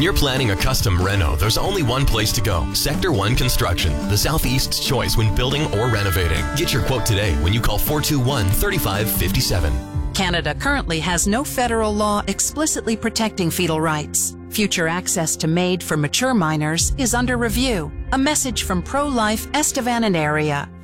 When you're planning a custom reno, there's only one place to go. Sector 1 Construction, the Southeast's choice when building or renovating. Get your quote today when you call 421-3557. Canada currently has no federal law explicitly protecting fetal rights. Future access to MAID for mature minors is under review. A message from Pro-Life Estevan and Area.